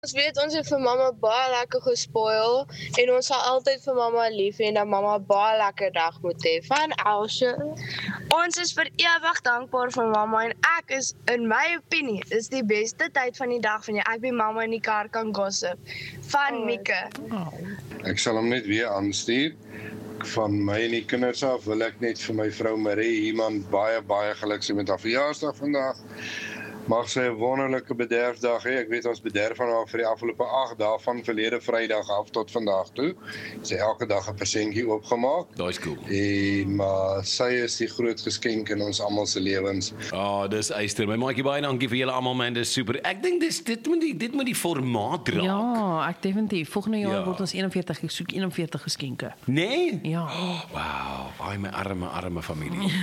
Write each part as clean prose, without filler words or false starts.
Ons weet ons het vir mamma baie lekker gespoil en ons sal altyd vir mamma lief hê en dat mamma baie lekker dag moet hê. Van Elsje. Ons is vir ewig dankbaar vir mamma en ek is, in my opinie, is die beste tyd van die dag wanneer ek by mamma in die kar kan gossip. Van Mieke. Ek sal hom net weer aanstuur. Van my en die kinders af wil ek net vir my vrou Marie iemand baie geluk sê met haar verjaarsdag vandag. Mag sy 'n wonderlike bederfdag hê. Ek weet ons bederf van haar vir die afgelope 8 dae van verlede Vrydag af tot vandag toe. Sy het elke dag 'n persentjie oopgemaak. Daai's cool. Maar sy is die groot geskenk in ons almal se lewens. Dis Eyster. My maatjie baie dankie vir julle almal man, dis super. Ek dink dit moet die formaat raak. Ja, ek definitief. Volgende jaar Ja. word ons 41, ek soek 41 geskenke. Nee? Ja. Wow, my arme familie.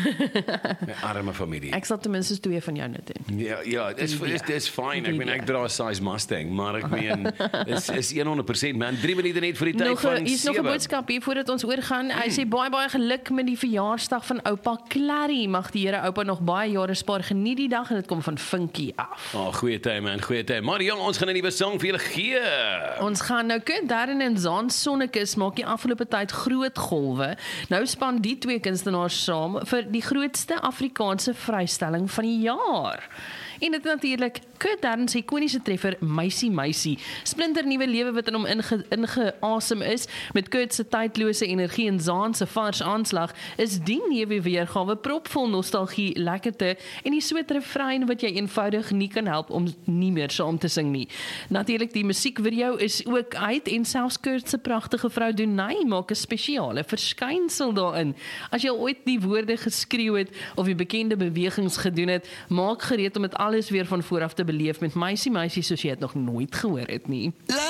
My arme familie. Ek sal ten minste 2 van jou nou doen. Ja, dis fyn. Ek meen ek dra 'n size Mustang, maar ek meen is 100% man. 3 minute net vir die tyd van 7. Hier's nog 'n boodskap hier voordat ons oorgaan. Hy sê baie geluk met die verjaarsdag van oupa Clary. Mag die Here oupa nog baie jare spaar. Geniet die dag en dit kom van Vinkie af. Goeie tyd man, goeie tyd. Maar jong, ons gaan 'n nuwe sang vir julle gee. Ons gaan nou kyk, Darren en Zaan Sonnekus maak die afgelope tyd groot golwe. Nou span die twee kunstenaars saam vir die grootste Afrikaanse vrystelling van die jaar. En dit natuurlik Kurt Darren se ikoniese treffer Meisie. Splinter nuwe lewe wat in hom ingeasem is met Kurt se tydlose energie en Zaan se vars aanslag is die nuwe weergawe propvol nostalgie, lekkerte en die soort refrein wat jy eenvoudig nie kan help om nie meer saam te sing nie. Natuurlik die musiekvideo is ook uit en selfs Kurt se pragtige vrou Donay maak 'n spesiale verskynsel daarin. As jy ooit die woorde geskreeu het of die bekende bewegings gedoen het, maak gereed om dit alles weer van vooraf te beleef met Meisie soos jy het nog nooit gehoor het nie.